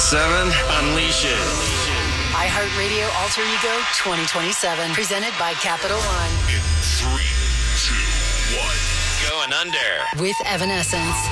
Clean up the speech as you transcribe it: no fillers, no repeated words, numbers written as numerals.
Unleash it. iHeartRadio Alter Ego 2027, presented by Capital One. In 3, 2, 1. Going under. With Evanescence.